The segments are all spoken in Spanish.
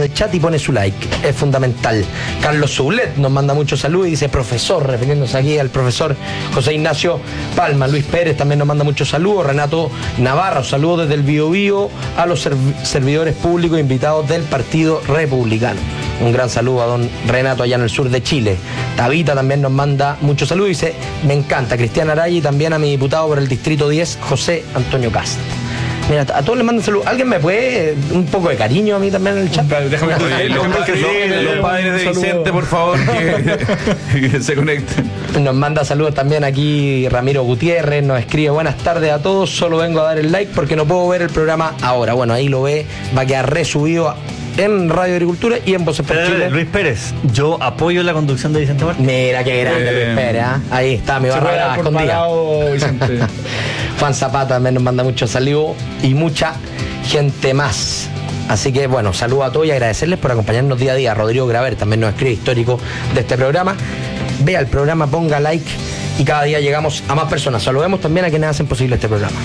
el chat y pone su like. Es fundamental. Carlos Soulet nos manda muchos saludos y dice profesor, refiriéndose aquí al profesor José Ignacio Palma. Luis Pérez también nos manda muchos saludos. Renato Navarro, saludos desde el Biobío a los servidores públicos invitados del Partido Republicano. Un gran saludo a don Renato allá en el sur de Chile. Tabita también nos manda muchos saludos y dice, me encanta. Cristian Araya y también a mi diputado por el Distrito 10, José Antonio Cast. Mira, a todos les mando saludos. ¿Alguien me puede un poco de cariño a mí también en el chat? Déjame los padres de Vicente, por favor, que se conecten. Nos manda saludos también aquí Ramiro Gutiérrez, nos escribe buenas tardes a todos, solo vengo a dar el like porque no puedo ver el programa ahora. Bueno, ahí lo ve, va a quedar resubido en Radio Agricultura y en Voces por Chile. Luis Pérez, yo apoyo la conducción de Vicente Martínez. Mira qué grande Luis Pérez, ¿eh? Ahí está mi barra brava escondida. Juan Zapata también nos manda muchos saludos y mucha gente más. Así que bueno, saludos a todos y agradecerles por acompañarnos día a día. Rodrigo Graver también nos escribe, histórico de este programa. Vea el programa, ponga like y cada día llegamos a más personas. Saludemos también a quienes hacen posible este programa.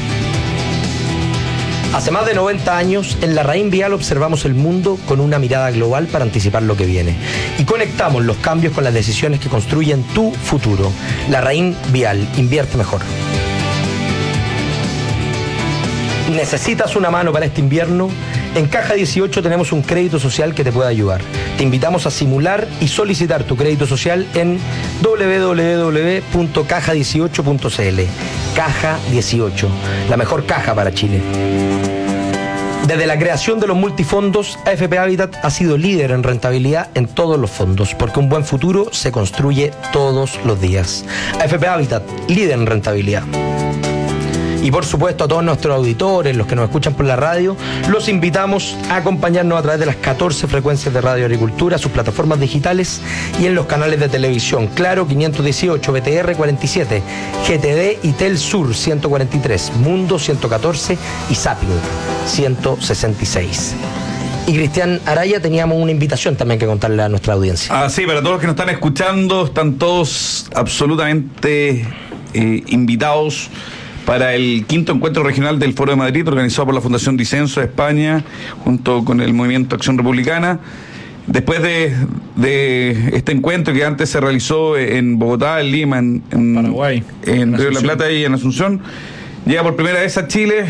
Hace más de 90 años, en La Raín Vial observamos el mundo con una mirada global para anticipar lo que viene. Y conectamos los cambios con las decisiones que construyen tu futuro. La Raín Vial, invierte mejor. ¿Necesitas una mano para este invierno? En Caja 18 tenemos un crédito social que te puede ayudar. Te invitamos a simular y solicitar tu crédito social en www.caja18.cl. Caja 18, la mejor caja para Chile. Desde la creación de los multifondos, AFP Habitat ha sido líder en rentabilidad en todos los fondos, porque un buen futuro se construye todos los días. AFP Habitat, líder en rentabilidad. Y por supuesto a todos nuestros auditores, los que nos escuchan por la radio, los invitamos a acompañarnos a través de las 14 frecuencias de Radio Agricultura, sus plataformas digitales y en los canales de televisión. Claro, 518, BTR 47, GTD y Telsur 143, Mundo 114 y Zapping 166. Y Cristian Araya, teníamos una invitación también que contarle a nuestra audiencia. Ah, sí, para todos los que nos están escuchando, están todos absolutamente invitados para el 5º encuentro regional del Foro de Madrid, organizado por la Fundación Disenso de España, junto con el Movimiento Acción Republicana. Después de este encuentro que antes se realizó en Bogotá, en Lima, en Paraguay, en Río de la Plata y en Asunción, llega por primera vez a Chile,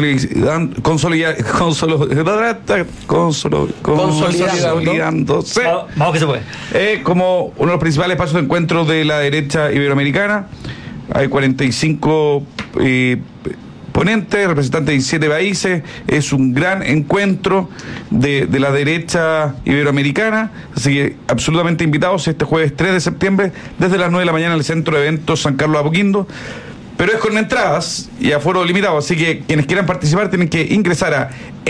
consolidándose. Vamos que se puede. Como uno de los principales espacios de encuentro de la derecha iberoamericana. Hay 45 ponentes, representantes de 17 países. Es un gran encuentro de la derecha iberoamericana. Así que absolutamente invitados este jueves 3 de septiembre, desde las 9 de la mañana en el Centro de Eventos San Carlos de Apoquindo. Pero es con entradas y aforo limitado. Así que quienes quieran participar tienen que ingresar a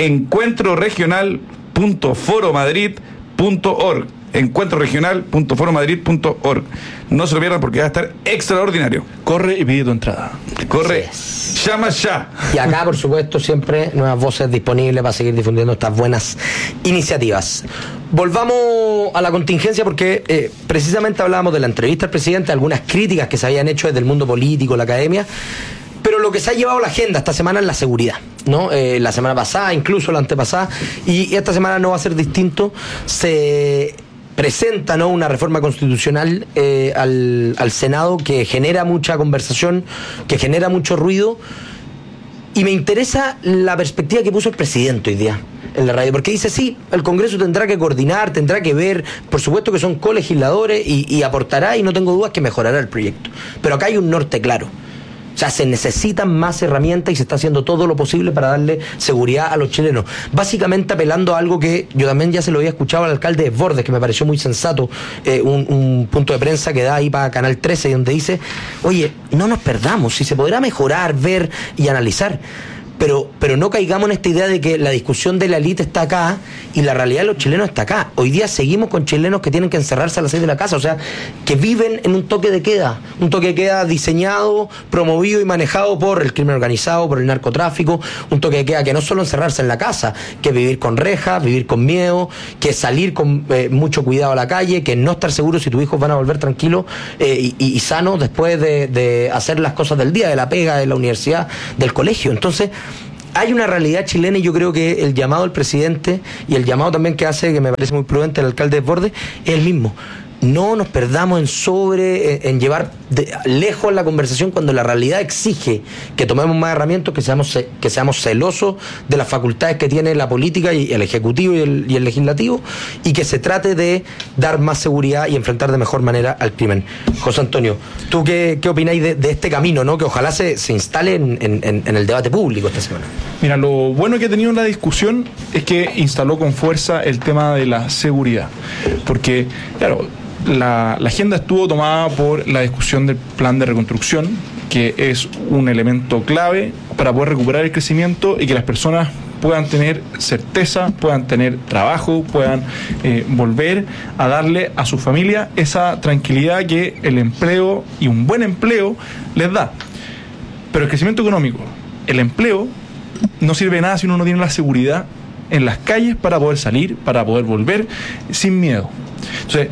encuentroregional.foromadrid.org. encuentroregional.foromadrid.org. No se lo pierdan porque va a estar extraordinario. Corre y pide tu entrada. Corre, llama ya. Y acá, por supuesto, siempre nuevas voces disponibles para seguir difundiendo estas buenas iniciativas. Volvamos a la contingencia porque precisamente hablábamos de la entrevista al presidente, algunas críticas que se habían hecho desde el mundo político, la academia. Pero lo que se ha llevado la agenda esta semana es la seguridad, ¿no? La semana pasada, incluso la antepasada, y esta semana no va a ser distinto. Se presenta, ¿no?, una reforma constitucional al Senado que genera mucha conversación, que genera mucho ruido, y me interesa la perspectiva que puso el presidente hoy día en la radio, porque dice, sí, el Congreso tendrá que coordinar, tendrá que ver, por supuesto que son colegisladores y aportará, y no tengo dudas que mejorará el proyecto, pero acá hay un norte claro. O sea, se necesitan más herramientas y se está haciendo todo lo posible para darle seguridad a los chilenos. Básicamente apelando a algo que yo también ya se lo había escuchado al alcalde de Bordes, que me pareció muy sensato, un punto de prensa que da ahí para Canal 13, donde dice, oye, no nos perdamos, si se podrá mejorar, ver y analizar. Pero no caigamos en esta idea de que la discusión de la élite está acá y la realidad de los chilenos está acá. Hoy día seguimos con chilenos que tienen que encerrarse a las 6 de la casa, o sea, que viven en un toque de queda diseñado, promovido y manejado por el crimen organizado, por el narcotráfico, un toque de queda que no solo encerrarse en la casa, que vivir con rejas, vivir con miedo, que salir con mucho cuidado a la calle, que no estar seguro si tus hijos van a volver tranquilos y sanos después de hacer las cosas del día, de la pega, de la universidad, del colegio. Entonces, hay una realidad chilena y yo creo que el llamado del presidente y el llamado también que hace, que me parece muy prudente, el alcalde Desbordes, es el mismo. No nos perdamos en llevar lejos la conversación cuando la realidad exige que tomemos más herramientas, que seamos celosos de las facultades que tiene la política y el ejecutivo y el legislativo, y que se trate de dar más seguridad y enfrentar de mejor manera al crimen. José Antonio, ¿tú qué opináis de este camino, ¿no? Que ojalá se instale en el debate público esta semana? Mira, lo bueno que ha tenido en la discusión es que instaló con fuerza el tema de la seguridad, porque, claro, la agenda estuvo tomada por la discusión del plan de reconstrucción, que es un elemento clave para poder recuperar el crecimiento y que las personas puedan tener certeza, puedan tener trabajo, puedan volver a darle a su familia esa tranquilidad que el empleo y un buen empleo les da. Pero el crecimiento económico, el empleo, no sirve de nada si uno no tiene la seguridad en las calles para poder salir, para poder volver sin miedo. Entonces,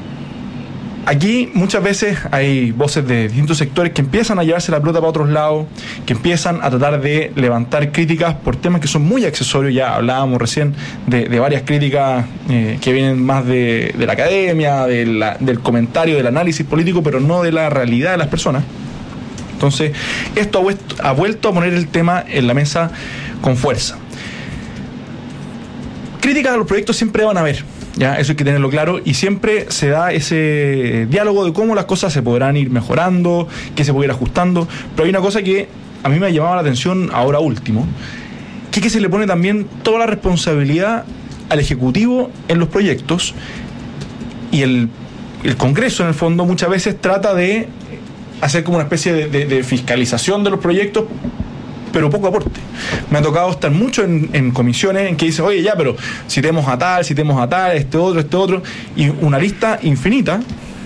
aquí muchas veces hay voces de distintos sectores que empiezan a llevarse la pelota para otros lados, que empiezan a tratar de levantar críticas por temas que son muy accesorios. Ya hablábamos recién de varias críticas que vienen más de la academia, del comentario, del análisis político, pero no de la realidad de las personas. Entonces, esto ha vuelto a poner el tema en la mesa con fuerza. Críticas a los proyectos siempre van a haber. Ya, eso hay que tenerlo claro, y siempre se da ese diálogo de cómo las cosas se podrán ir mejorando, qué se puede ir ajustando. Pero hay una cosa que a mí me ha llamado la atención ahora último, que se le pone también toda la responsabilidad al Ejecutivo en los proyectos, y el Congreso en el fondo muchas veces trata de hacer como una especie de fiscalización de los proyectos, pero poco aporte. Me ha tocado estar mucho en comisiones en que dice, oye, ya, pero citemos a tal, este otro, y una lista infinita.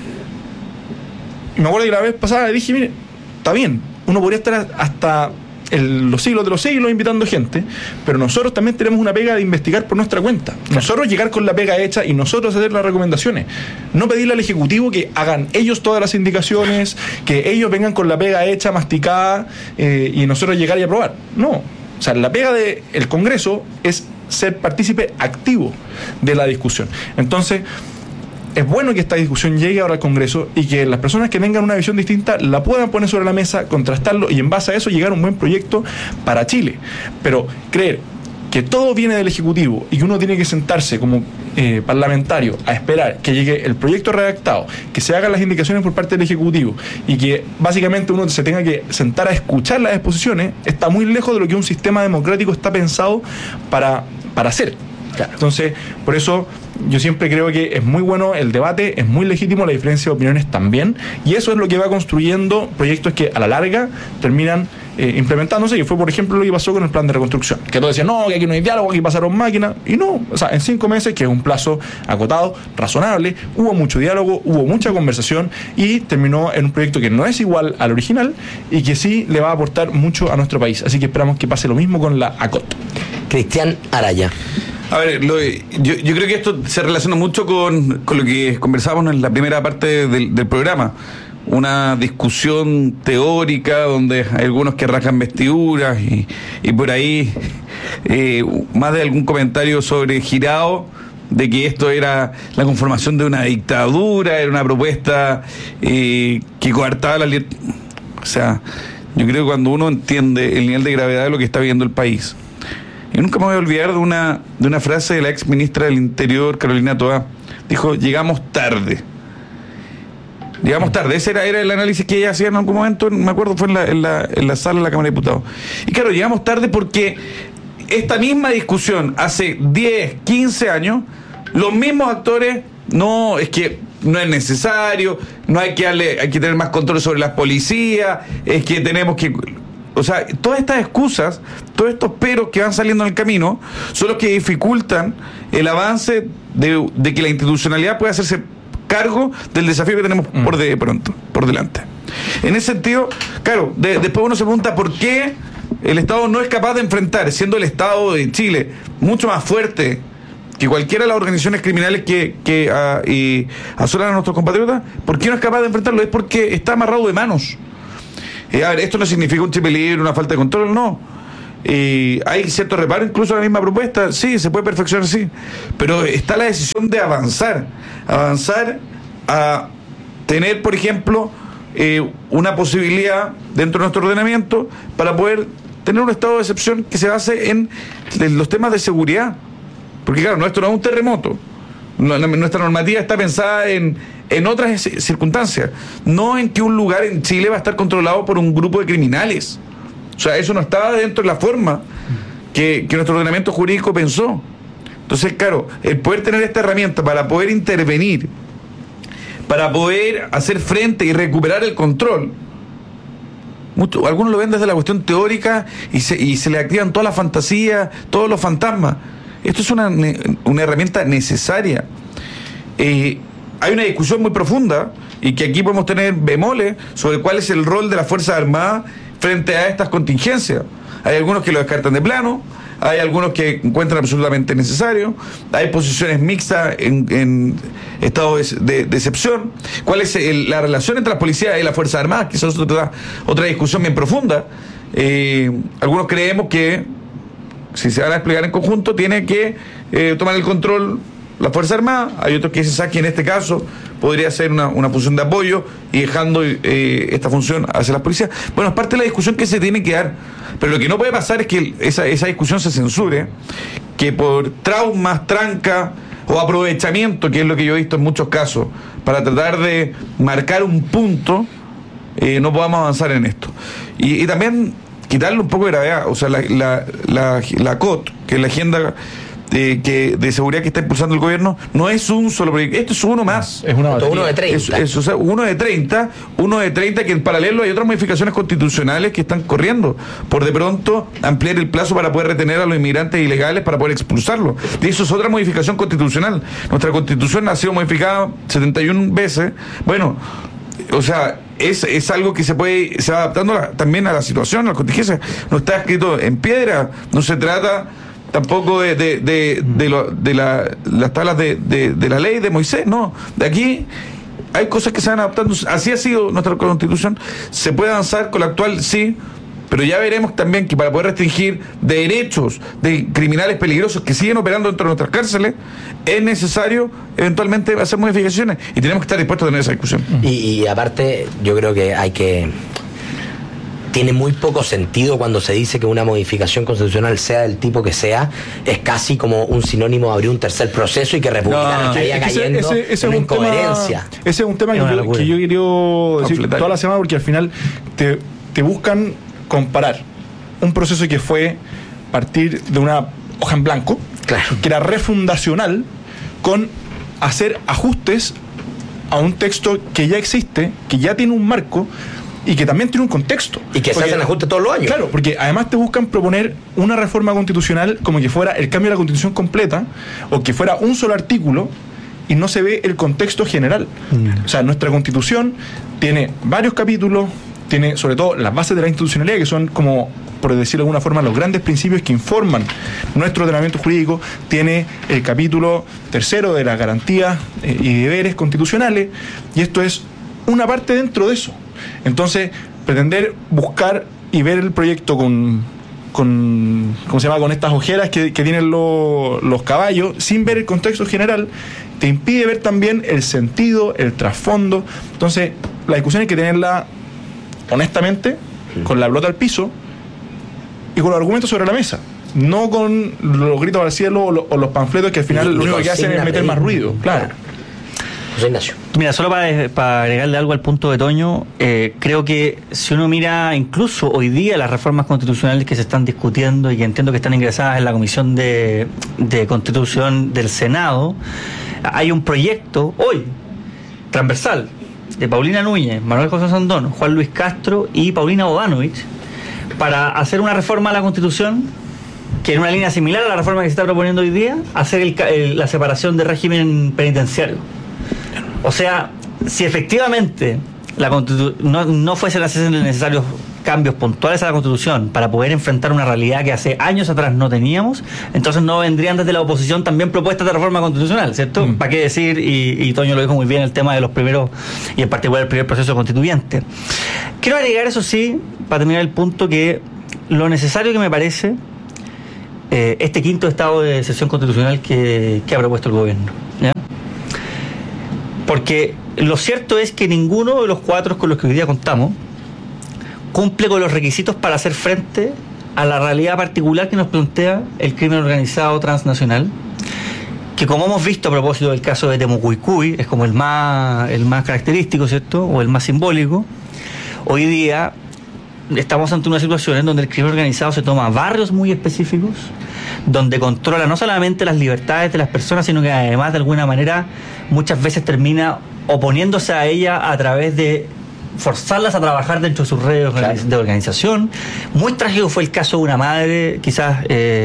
Y me acuerdo que la vez pasada le dije, mire, está bien, uno podría estar hasta los siglos de los siglos invitando gente, pero nosotros también tenemos una pega de investigar por nuestra cuenta. Nosotros llegar con la pega hecha y nosotros hacer las recomendaciones. No pedirle al Ejecutivo que hagan ellos todas las indicaciones, que ellos vengan con la pega hecha, masticada, y nosotros llegar y aprobar. No. O sea, la pega del Congreso es ser partícipe activo de la discusión. Entonces, es bueno que esta discusión llegue ahora al Congreso y que las personas que tengan una visión distinta la puedan poner sobre la mesa, contrastarlo y en base a eso llegar a un buen proyecto para Chile. Pero creer que todo viene del Ejecutivo y que uno tiene que sentarse como parlamentario a esperar que llegue el proyecto redactado, que se hagan las indicaciones por parte del Ejecutivo y que básicamente uno se tenga que sentar a escuchar las exposiciones, está muy lejos de lo que un sistema democrático está pensado para hacer. Claro. Entonces, por eso yo siempre creo que es muy bueno el debate, es muy legítimo la diferencia de opiniones también, y eso es lo que va construyendo proyectos que a la larga terminan implementándose, y fue por ejemplo lo que pasó con el plan de reconstrucción, que todos decían, no, que aquí no hay diálogo, aquí pasaron máquinas, y no, o sea, en 5 meses, que es un plazo acotado, razonable, hubo mucho diálogo, hubo mucha conversación, y terminó en un proyecto que no es igual al original, y que sí le va a aportar mucho a nuestro país, así que esperamos que pase lo mismo con la ACOT. Cristian Araya. A ver, yo creo que esto se relaciona mucho con lo que conversábamos en la primera parte del programa. Una discusión teórica donde hay algunos que rasgan vestiduras y por ahí más de algún comentario sobre girado de que esto era la conformación de una dictadura, era una propuesta que coartaba la libertad. O sea, yo creo que cuando uno entiende el nivel de gravedad de lo que está viviendo el país. Y nunca me voy a olvidar de una frase de la ex ministra del Interior, Carolina Toá. Dijo, llegamos tarde. Llegamos tarde. Ese era el análisis que ella hacía en algún momento, me acuerdo, fue en la sala de la Cámara de Diputados. Y claro, llegamos tarde porque esta misma discusión hace 10, 15 años, los mismos actores, no, es que no es necesario, no hay que tener más control sobre las policías, es que tenemos que... O sea, todas estas excusas, todos estos peros que van saliendo en el camino, son los que dificultan el avance de que la institucionalidad pueda hacerse cargo del desafío que tenemos por delante. En ese sentido, claro, después uno se pregunta por qué el Estado no es capaz de enfrentar, siendo el Estado de Chile mucho más fuerte que cualquiera de las organizaciones criminales que asolan a nuestros compatriotas. ¿Por qué no es capaz de enfrentarlo? Es porque está amarrado de manos. A ver, esto no significa un chip libre, una falta de control, no. hay cierto reparo incluso en la misma propuesta, sí, se puede perfeccionar, sí, pero está la decisión de avanzar a tener, por ejemplo, una posibilidad dentro de nuestro ordenamiento para poder tener un estado de excepción que se base en los temas de seguridad, porque claro, nuestro no es un terremoto, nuestra normativa está pensada en otras circunstancias, no en que un lugar en Chile va a estar controlado por un grupo de criminales. O sea, eso no estaba dentro de la forma que nuestro ordenamiento jurídico pensó. Entonces, claro, el poder tener esta herramienta para poder intervenir, para poder hacer frente y recuperar el control, algunos lo ven desde la cuestión teórica y se le activan todas las fantasías, todos los fantasmas. Esto es una herramienta necesaria. Hay una discusión muy profunda y que aquí podemos tener bemoles sobre cuál es el rol de las Fuerzas Armadas frente a estas contingencias. Hay algunos que lo descartan de plano, hay algunos que encuentran absolutamente necesario, hay posiciones mixtas en estado de excepción. ¿Cuál es la relación entre las policías y las Fuerzas Armadas? Que eso es otra discusión bien profunda. Algunos creemos que si se van a desplegar en conjunto tiene que tomar el control la Fuerza Armada. Hay otros que dicen que en este caso podría ser una función de apoyo y dejando esta función hacia las policías. Bueno, es parte de la discusión que se tiene que dar, pero lo que no puede pasar es que esa discusión se censure, que por traumas, tranca o aprovechamiento, que es lo que yo he visto en muchos casos, para tratar de marcar un punto, no podamos avanzar en esto. Y también quitarle un poco de gravedad. O sea, la COT, que es la agenda de seguridad que está impulsando el gobierno, no es un solo proyecto, esto es uno más. Es uno de 30. O sea, uno de 30 que en paralelo hay otras modificaciones constitucionales que están corriendo. Por de pronto, ampliar el plazo para poder retener a los inmigrantes ilegales, para poder expulsarlos. Y eso es otra modificación constitucional. Nuestra constitución ha sido modificada 71 veces. Bueno, o sea, es algo que se va adaptando también a la situación, a la contingencia. No está escrito en piedra, no se trata tampoco de las tablas de la ley de Moisés, no. De aquí hay cosas que se van adaptando. Así ha sido nuestra constitución. Se puede avanzar con la actual, sí, pero ya veremos también que para poder restringir derechos de criminales peligrosos que siguen operando dentro de nuestras cárceles, es necesario eventualmente hacer modificaciones y tenemos que estar dispuestos a tener esa discusión. Y aparte, yo creo que tiene muy poco sentido cuando se dice que una modificación constitucional, sea del tipo que sea, es casi como un sinónimo de abrir un tercer proceso y que Republicano estaría cayendo en una incoherencia. Ese es un tema que yo quería decir toda la semana, porque al final te buscan comparar un proceso que fue partir de una hoja en blanco, claro, que era refundacional, con hacer ajustes a un texto que ya existe, que ya tiene un marco y que también tiene un contexto. Y que se hacen ajustes todos los años. Claro, porque además te buscan proponer una reforma constitucional como que fuera el cambio de la constitución completa, o que fuera un solo artículo, y no se ve el contexto general. O sea, nuestra constitución tiene varios capítulos, tiene sobre todo las bases de la institucionalidad, que son como, por decirlo de alguna forma, los grandes principios que informan nuestro ordenamiento jurídico. Tiene el capítulo 3 de las garantías y deberes constitucionales, y esto es una parte dentro de eso. Entonces, pretender buscar y ver el proyecto con ¿cómo se llama?, con estas ojeras que tienen los caballos, sin ver el contexto general, te impide ver también el sentido, el trasfondo. Entonces, la discusión hay que tenerla honestamente, con la pelota al piso y con los argumentos sobre la mesa, no con los gritos al cielo o los panfletos que al final lo único que hacen es meter más ruido. Claro. José Ignacio. Mira, solo para agregarle algo al punto de Toño, creo que si uno mira incluso hoy día las reformas constitucionales que se están discutiendo y que entiendo que están ingresadas en la Comisión de Constitución del Senado, hay un proyecto hoy transversal de Paulina Núñez, Manuel José Sandón, Juan Luis Castro y Paulina Bodanovich para hacer una reforma a la Constitución que en una línea similar a la reforma que se está proponiendo hoy día, hacer la separación de régimen penitenciario. O sea, si efectivamente no fuesen necesarios cambios puntuales a la Constitución para poder enfrentar una realidad que hace años atrás no teníamos, entonces no vendrían desde la oposición también propuestas de reforma constitucional, ¿cierto? ¿Para qué decir? Y Toño lo dijo muy bien, el tema de los primeros, y en particular el primer proceso constituyente. Quiero agregar, eso sí, para terminar el punto, que lo necesario que me parece este quinto estado de excepción constitucional que ha propuesto el gobierno, ¿ya? Porque lo cierto es que ninguno de los cuatro con los que hoy día contamos cumple con los requisitos para hacer frente a la realidad particular que nos plantea el crimen organizado transnacional, que como hemos visto a propósito del caso de Temucuicui, es como el más característico, ¿cierto? O el más simbólico. Hoy día estamos ante una situación en donde el crimen organizado se toma barrios muy específicos, donde controla no solamente las libertades de las personas, sino que además de alguna manera muchas veces termina oponiéndose a ella a través de forzarlas a trabajar dentro de sus redes de organización. Muy trágico fue el caso de una madre, quizás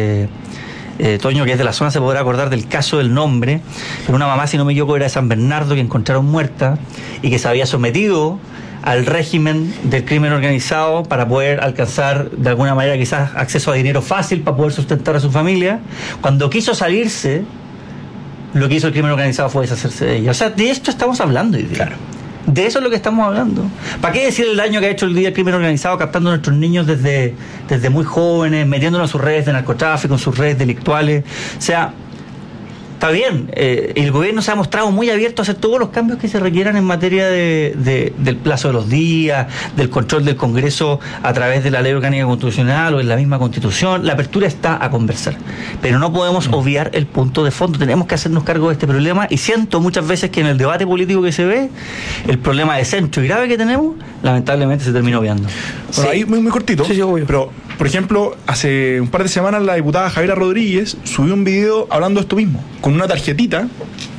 Toño, que es de la zona, se podrá acordar del caso del nombre, pero una mamá, si no me equivoco, era de San Bernardo, que encontraron muerta y que se había sometido al régimen del crimen organizado para poder alcanzar de alguna manera quizás acceso a dinero fácil para poder sustentar a su familia. Cuando quiso salirse, lo que hizo el crimen organizado fue deshacerse de ella. O sea, de esto estamos hablando hoy día. Claro. De eso es lo que estamos hablando. ¿Para qué decir el daño que ha hecho el día el crimen organizado captando a nuestros niños desde muy jóvenes, metiéndonos en sus redes de narcotráfico, en sus redes delictuales? O sea, está bien, el gobierno se ha mostrado muy abierto a hacer todos los cambios que se requieran en materia del plazo de los días, del control del Congreso a través de la ley orgánica constitucional o en la misma Constitución. La apertura está a conversar, pero no podemos obviar el punto de fondo. Tenemos que hacernos cargo de este problema, y siento muchas veces que en el debate político que se ve, el problema de centro y grave que tenemos, lamentablemente se termina obviando. Bueno, ahí muy cortito, sí, pero por ejemplo, hace un par de semanas la diputada Javiera Rodríguez subió un video hablando de esto mismo, con una tarjetita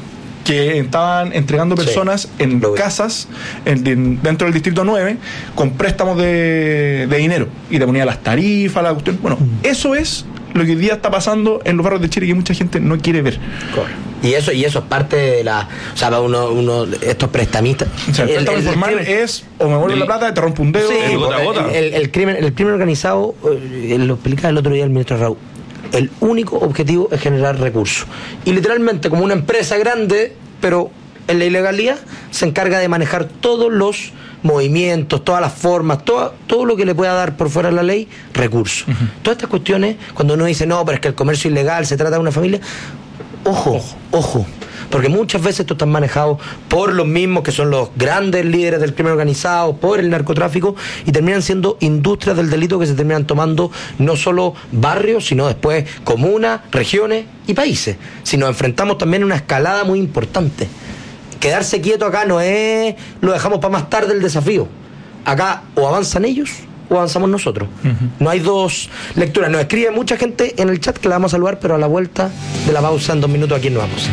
que estaban entregando personas en casas dentro del distrito 9 con préstamos de dinero, y te ponía las tarifas, la cuestión. Bueno, eso es lo que hoy día está pasando en los barrios de Chile, que mucha gente no quiere ver. Y eso es parte de la... O sea, uno estos prestamistas... O sea, el préstamo informal es o me vuelvo la plata, te rompo un dedo... Sí, gota a gota. El crimen organizado, lo explicaba el otro día el ministro Raúl, el único objetivo es generar recursos. Y literalmente, como una empresa grande, pero en la ilegalidad, se encarga de manejar todos los movimientos, todas las formas, todo lo que le pueda dar por fuera de la ley, recursos. Todas estas cuestiones, cuando uno dice, no, pero es que el comercio ilegal se trata de una familia... Ojo, porque muchas veces esto está manejado por los mismos que son los grandes líderes del crimen organizado, por el narcotráfico, y terminan siendo industrias del delito que se terminan tomando no solo barrios, sino después comunas, regiones y países. Si nos enfrentamos también a una escalada muy importante. Quedarse quieto acá no es lo dejamos para más tarde el desafío. Acá o avanzan ellos o avanzamos nosotros. No hay dos lecturas. Nos escribe mucha gente en el chat que la vamos a saludar, pero a la vuelta de la pausa en 2 minutos aquí nos vamos.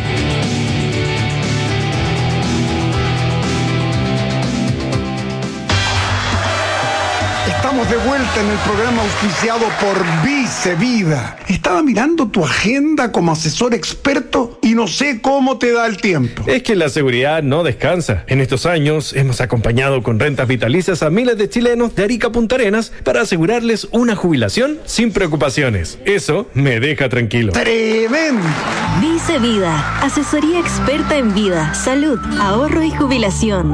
Estamos de vuelta en el programa auspiciado por Vicevida. Estaba mirando tu agenda como asesor experto y no sé cómo te da el tiempo. Es que la seguridad no descansa. En estos años hemos acompañado con rentas vitalicias a miles de chilenos de Arica a Punta Arenas para asegurarles una jubilación sin preocupaciones. Eso me deja tranquilo. ¡Tremendo! Vicevida, asesoría experta en vida, salud, ahorro y jubilación.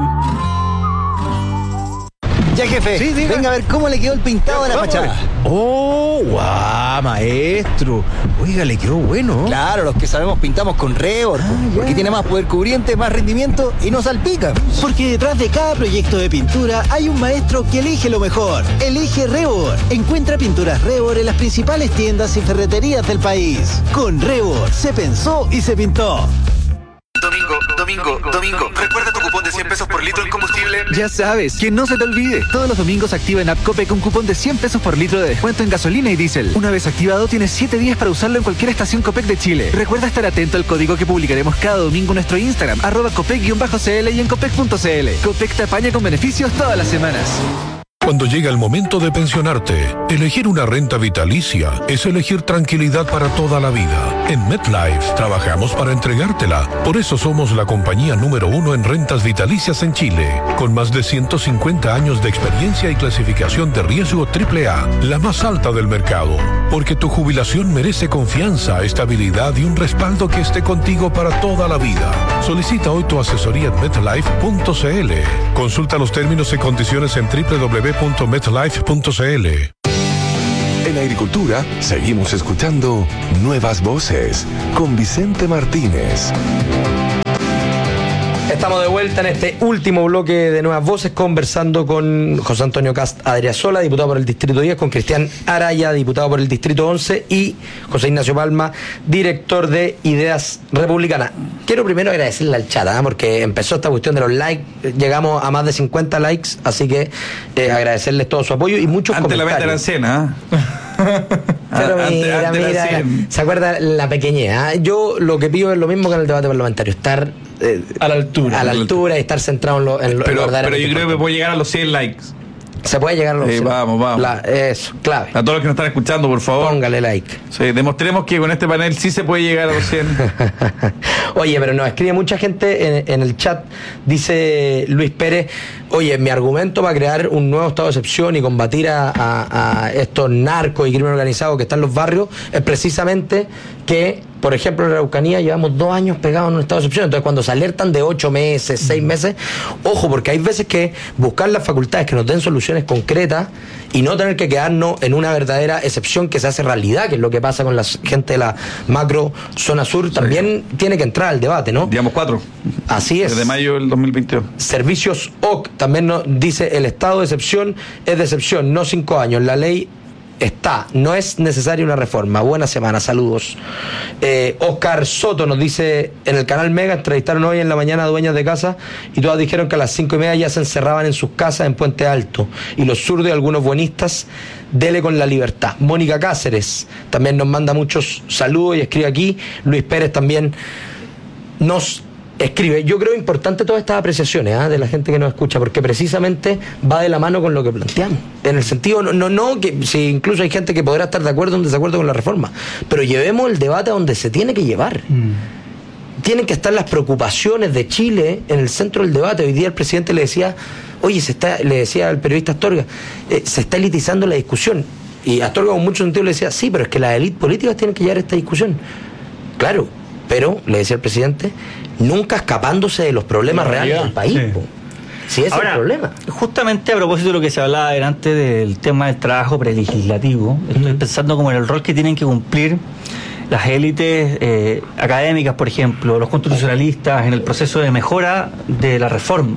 Ya, jefe, venga a ver cómo le quedó el pintado de la fachada. ¡Oh, guau, maestro! Oiga, le quedó bueno. Claro, los que sabemos pintamos con Rebord, porque tiene más poder cubriente, más rendimiento y no salpica. Porque detrás de cada proyecto de pintura hay un maestro que elige lo mejor. Elige Rebord. Encuentra pinturas Rebord en las principales tiendas y ferreterías del país. Con Rebord se pensó y se pintó. Domingo, ¿recuerda tu cupón de 100 pesos por litro en combustible? Ya sabes, que no se te olvide. Todos los domingos activa en App Copec un cupón de 100 pesos por litro de descuento en gasolina y diésel. Una vez activado, tienes 7 días para usarlo en cualquier estación Copec de Chile. Recuerda estar atento al código que publicaremos cada domingo en nuestro Instagram, @Copec_CL y en Copec.cl. Copec te apaña con beneficios todas las semanas. Cuando llega el momento de pensionarte, elegir una renta vitalicia es elegir tranquilidad para toda la vida. En MetLife trabajamos para entregártela. Por eso somos la compañía número 1 en rentas vitalicias en Chile, con más de 150 años de experiencia y clasificación de riesgo AAA, la más alta del mercado. Porque tu jubilación merece confianza, estabilidad y un respaldo que esté contigo para toda la vida. Solicita hoy tu asesoría en MetLife.cl. Consulta los términos y condiciones en www.metlife.cl. En Agricultura seguimos escuchando Nuevas Voces con Vicente Martínez. Estamos de vuelta en este último bloque de Nuevas Voces, conversando con José Antonio Cast Adriasola, diputado por el Distrito 10, con Cristian Araya, diputado por el Distrito 11, y José Ignacio Palma, director de Ideas Republicanas. Quiero primero agradecerle al chat, porque empezó esta cuestión de los likes, llegamos a más de 50 likes, así que agradecerles todo su apoyo y muchos comentarios. Ante la venta de la cena, Pero mira, ¿se acuerda la pequeñez? Yo lo que pido es lo mismo que en el debate parlamentario, estar a la altura y estar centrado en lo pero verdaderamente yo creo que puede llegar a los 100 likes. Se puede llegar a los 100. Vamos. Eso, clave. A todos los que nos están escuchando, por favor, póngale like. Sí, demostremos que con este panel sí se puede llegar a los 100. Oye, pero nos escribe mucha gente en el chat. Dice Luis Pérez: oye, mi argumento para crear un nuevo estado de excepción y combatir a estos narcos y crimen organizado que están en los barrios es precisamente que, por ejemplo, en la Araucanía llevamos 2 años pegados en un estado de excepción. Entonces, cuando se alertan de 8 meses, 6 meses, ojo, porque hay veces que buscar las facultades que nos den soluciones concretas y no tener que quedarnos en una verdadera excepción que se hace realidad, que es lo que pasa con la gente de la macro zona sur, también tiene que entrar al debate, ¿no? Digamos 4. Así es. Desde mayo del 2022. Servicios OC también nos dice: el estado de excepción es de excepción, no 5 años. La ley está, no es necesaria una reforma. Buena semana, saludos. Oscar Soto nos dice: en el canal Mega entrevistaron hoy en la mañana a dueñas de casa y todas dijeron que a las 5:30 ya se encerraban en sus casas en Puente Alto, y los zurdos y algunos buenistas, dele con la libertad. Mónica Cáceres también nos manda muchos saludos y escribe aquí. Luis Pérez también nos escribe. Yo creo importante todas estas apreciaciones de la gente que nos escucha, porque precisamente va de la mano con lo que planteamos, en el sentido, no que si incluso hay gente que podrá estar de acuerdo o en desacuerdo con la reforma, pero llevemos el debate a donde se tiene que llevar. Tienen que estar las preocupaciones de Chile en el centro del debate. Hoy día el presidente le decía: oye, le decía al periodista Astorga, se está elitizando la discusión, y Astorga con mucho sentido le decía: sí, pero es que las élites políticas tienen que llevar esta discusión. Claro, pero, le decía el presidente, nunca escapándose de los problemas reales del país. Sí, ese es el problema. Justamente a propósito de lo que se hablaba delante del tema del trabajo prelegislativo, estoy pensando como en el rol que tienen que cumplir las élites académicas, por ejemplo, los constitucionalistas, en el proceso de mejora de la reforma.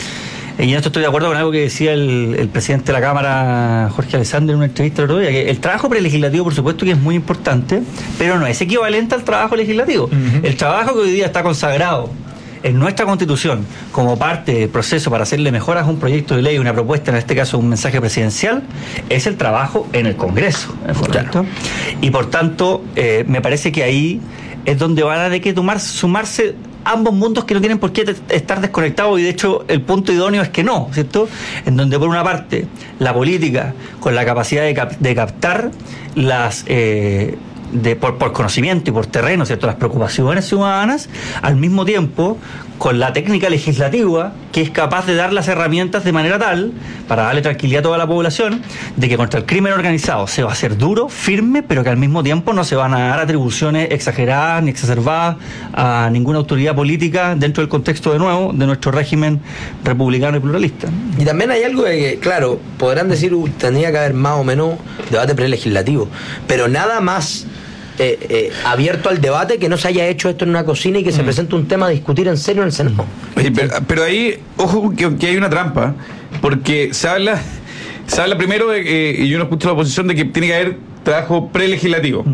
Y en esto estoy de acuerdo con algo que decía el presidente de la Cámara, Jorge Alessandri, en una entrevista el otro día, que el trabajo prelegislativo, por supuesto, que es muy importante, pero no es equivalente al trabajo legislativo. El trabajo que hoy día está consagrado en nuestra Constitución como parte del proceso para hacerle mejoras a un proyecto de ley, una propuesta, en este caso un mensaje presidencial, es el trabajo en el Congreso, ¿correcto? Y por tanto, me parece que ahí es donde van a tener que sumarse ambos mundos, que no tienen por qué estar desconectados, y de hecho el punto idóneo es que no, ¿cierto? En donde por una parte la política, con la capacidad de captar las por conocimiento y por terreno, ¿cierto?, las preocupaciones ciudadanas, al mismo tiempo con la técnica legislativa, que es capaz de dar las herramientas de manera tal, para darle tranquilidad a toda la población, de que contra el crimen organizado se va a hacer duro, firme, pero que al mismo tiempo no se van a dar atribuciones exageradas ni exacerbadas a ninguna autoridad política dentro del contexto, de nuevo, de nuestro régimen republicano y pluralista. Y también hay algo de que, claro, podrán decir, tendría que haber más o menos debate prelegislativo, pero nada más abierto al debate que no se haya hecho esto en una cocina y que se presente un tema a discutir en serio en el Senado. Pero ahí, ojo, que hay una trampa, porque se habla primero de y yo no escucho la oposición, de que tiene que haber trabajo prelegislativo.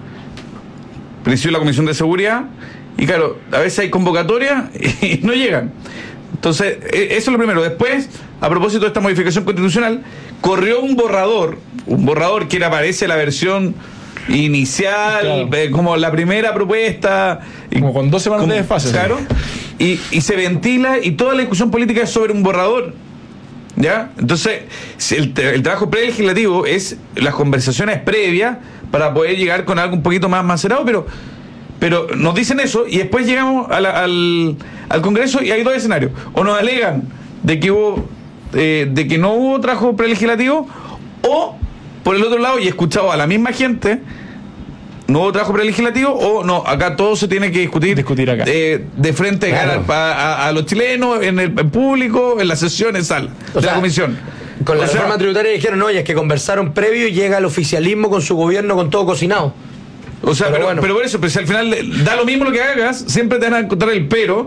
Presidió la Comisión de Seguridad, y claro, a veces hay convocatoria y no llegan. Entonces, eso es lo primero. Después, a propósito de esta modificación constitucional, corrió un borrador que aparece la versión inicial, claro, como la primera propuesta, como con 2 semanas de desfase, claro, y se ventila, y toda la discusión política es sobre un borrador, ¿ya? Entonces el trabajo prelegislativo es las conversaciones previas para poder llegar con algo un poquito más macerado, pero nos dicen eso, y después llegamos al Congreso y hay 2 escenarios: o nos alegan de que no hubo trabajo prelegislativo, o por el otro lado, y he escuchado a la misma gente, no hubo trabajo prelegislativo, o no, acá todo se tiene que discutir acá, de frente, claro, a los chilenos, en público, en la sesión, en sala de la comisión. Con la reforma tributaria dijeron, no, y es que conversaron previo y llega el oficialismo con su gobierno con todo cocinado. O sea, pero por eso, pues si al final da lo mismo lo que hagas, siempre te van a encontrar el pero.